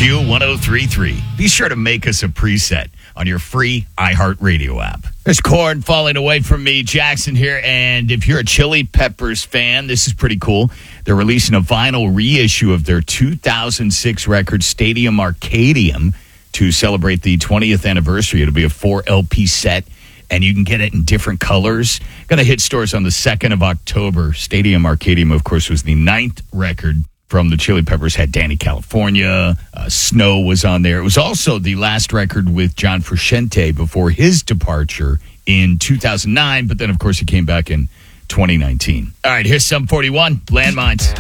Q1033. Be sure to make us a preset on your free iHeartRadio app. There's Corn falling away from me, Jackson here, and if you're a Chili Peppers fan, this is pretty cool. They're releasing a vinyl reissue of their 2006 record, Stadium Arcadium, to celebrate the 20th anniversary. It'll be a 4 LP set, and you can get it in different colors. Going to hit stores on the 2nd of October. Stadium Arcadium, of course, was the 9th record from the Chili Peppers. Had Danny California, Snow was on there. It was also the last record with John Frusciante before his departure in 2009, but then, of course, he came back in 2019. All right, here's Sum 41, Landmines.